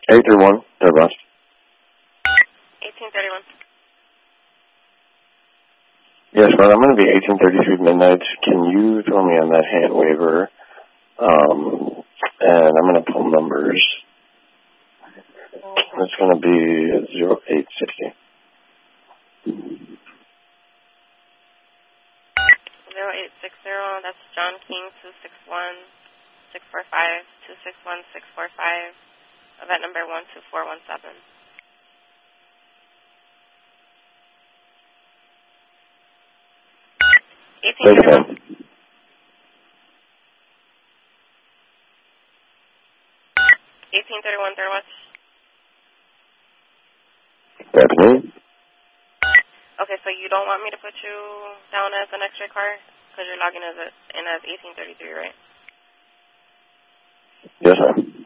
831, third west. 1831. Yes, well, I'm going to be 1833 midnight. Can you throw me on that hand waiver? And I'm going to pull numbers. It's going to be 0860. 0860, that's John King, 261-645, 261-645, event number 12417. Say it again. 1831, third watch. Good afternoon. Okay, so you don't want me to put you down as an X-ray car? Because you're logging in as 1833, right? Yes, ma'am.